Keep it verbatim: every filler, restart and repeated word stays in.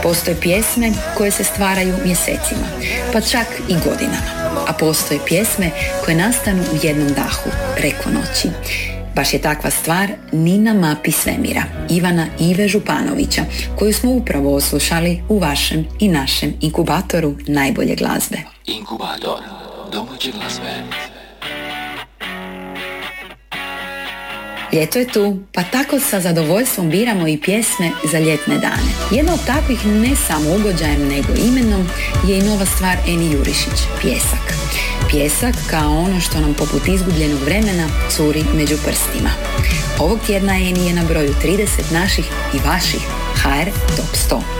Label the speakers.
Speaker 1: Postoje pjesme koje se stvaraju mjesecima, pa čak i godinama. A postoje pjesme koje nastanu u jednom dahu, preko noći. Baš je takva stvar Ni na mapi svemira, Ivana Ive Županovića, koju smo upravo oslušali u vašem i našem inkubatoru najbolje glazbe.
Speaker 2: Inkubator domaće glazbe.
Speaker 1: Ljeto je tu, pa tako sa zadovoljstvom biramo i pjesme za ljetne dane. Jedna od takvih ne samo ugođajem nego imenom je i nova stvar Eni Jurišić, Pjesak. Pjesak kao ono što nam poput izgubljenog vremena curi među prstima. Ovog tjedna Eni je na broju trideset naših i vaših ha er Top sto.